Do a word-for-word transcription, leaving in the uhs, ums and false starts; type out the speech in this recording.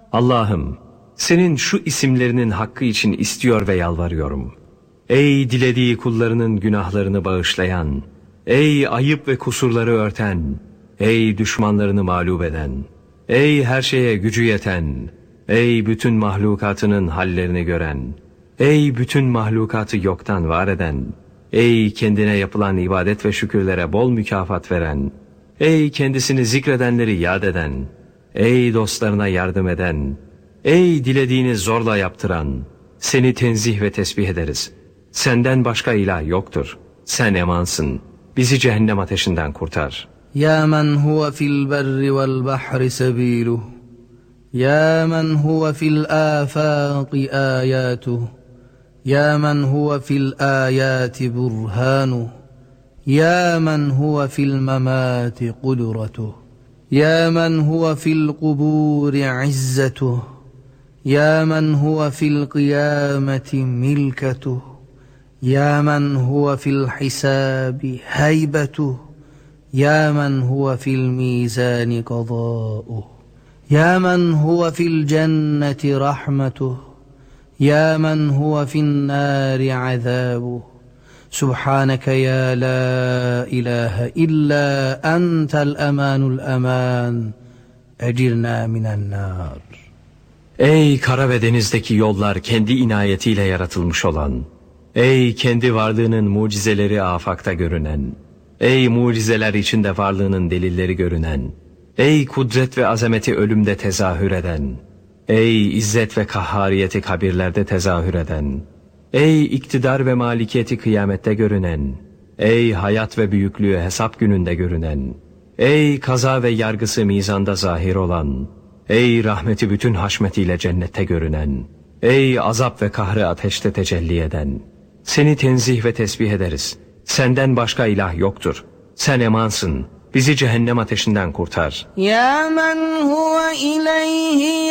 Allah'ım, senin şu isimlerinin hakkı için istiyor ve yalvarıyorum. Ey dilediği kullarının günahlarını bağışlayan, ey ayıp ve kusurları örten, ey düşmanlarını mağlup eden, ey her şeye gücü yeten, ey bütün mahlukatının hallerini gören, ey bütün mahlukatı yoktan var eden, ey kendine yapılan ibadet ve şükürlere bol mükafat veren, ey kendisini zikredenleri yad eden, ey dostlarına yardım eden, ey dilediğini zorla yaptıran, seni tenzih ve tesbih ederiz. Senden başka ilah yoktur. Sen emansın. Bizi cehennem ateşinden kurtar. Ya men huve fil berri vel bahri sebiluh. Ya men huve fil afaqi ayatuh. Ya men huve fil ayati burhanuh. Ya men huve fil memati kudretuh. Ya men huve fil kuburi izzetuh. Ya men huve fil kıyameti milketuh. Ya men huve fil hisabi haybetuh. Ya men huve fil mizani qada'uh. Ya men huve fil cenneti rahmetuh. Ya men huve fil nari azabuh. Subhaneke ya la ilahe illa entel emanul eman. Ecirna minen nar. Ey kara ve denizdeki yollar kendi inayetiyle yaratılmış olan, ey kendi varlığının mucizeleri afakta görünen, ey mucizeler içinde varlığının delilleri görünen, ey kudret ve azameti ölümde tezahür eden, ey izzet ve kahhariyeti kabirlerde tezahür eden, ey iktidar ve malikiyeti kıyamette görünen, ey hayat ve büyüklüğü hesap gününde görünen, ey kaza ve yargısı mizanda zahir olan, ey rahmeti bütün haşmetiyle cennette görünen, ey azap ve kahrı ateşte tecelli eden, seni tenzih ve tesbih ederiz. Senden başka ilah yoktur. Sen emansın. Bizi cehennem ateşinden kurtar. Ya men huve ileyhi